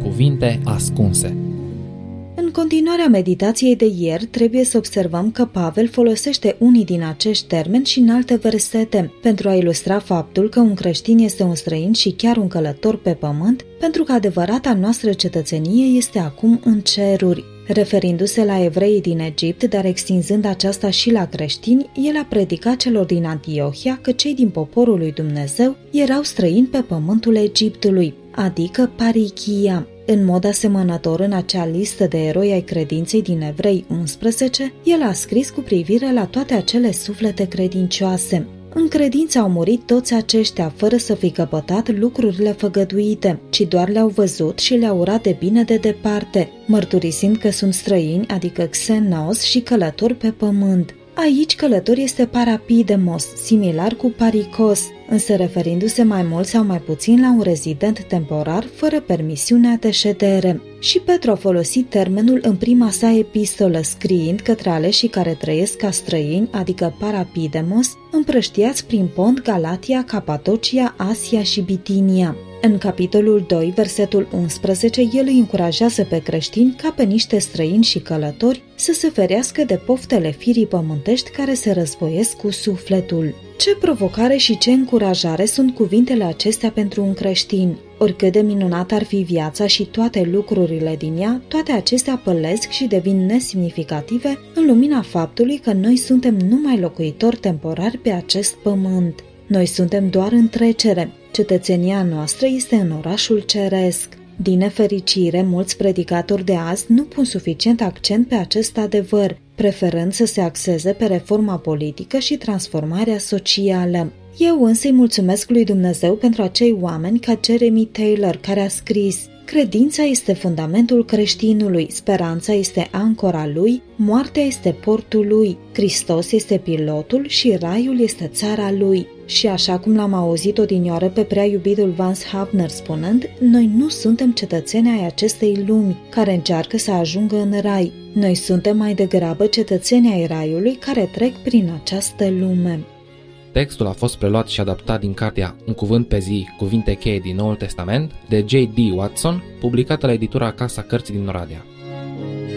Cuvinte ascunse. În continuarea meditației de ieri, trebuie să observăm că Pavel folosește unii din acești termeni și în alte versete, pentru a ilustra faptul că un creștin este un străin și chiar un călător pe pământ, pentru că adevărata noastră cetățenie este acum în ceruri. Referindu-se la evreii din Egipt, dar extinzând aceasta și la creștini, el a predicat celor din Antiohia că cei din poporul lui Dumnezeu erau străini pe pământul Egiptului, adică parichia. În mod asemănător, în acea listă de eroi ai credinței din Evrei 11, el a scris cu privire la toate acele suflete credincioase. În credință au murit toți aceștia, fără să fi căpătat lucrurile făgăduite, ci doar le-au văzut și le-au urat de bine de departe, mărturisind că sunt străini, adică xenos, și călători pe pământ. Aici călător este parapidemos, similar cu parikos, însă referindu-se mai mult sau mai puțin la un rezident temporar fără permisiunea de ședere. Și Petru a folosit termenul în prima sa epistolă, scriind către aleșii care trăiesc ca străini, adică parapidemos, împrăștiați prin Pont, Galatia, Capadocia, Asia și Bitinia. În capitolul 2, versetul 11, el îi încurajează pe creștini ca pe niște străini și călători să se ferească de poftele firii pământești care se războiesc cu sufletul. Ce provocare și ce încurajare sunt cuvintele acestea pentru un creștin! Oricât de minunată ar fi viața și toate lucrurile din ea, toate acestea pălesc și devin nesemnificative în lumina faptului că noi suntem numai locuitori temporari pe acest pământ. Noi suntem doar în trecere. Cetățenia noastră este în orașul ceresc. Din nefericire, mulți predicatori de azi nu pun suficient accent pe acest adevăr, preferând să se axeze pe reforma politică și transformarea socială. Eu însă îi mulțumesc lui Dumnezeu pentru acei oameni ca Jeremy Taylor, care a scris: credința este fundamentul creștinului, speranța este ancora lui, moartea este portul lui, Hristos este pilotul și raiul este țara lui. Și așa cum l-am auzit odinioară pe prea iubitul Vance Havner spunând, noi nu suntem cetățeni ai acestei lumi care încearcă să ajungă în rai. Noi suntem mai degrabă cetățeni ai raiului care trec prin această lume. Textul a fost preluat și adaptat din cartea Un cuvânt pe zi, cuvinte cheie din Noul Testament, de J.D. Watson, publicată la editura Casa Cărții din Oradea.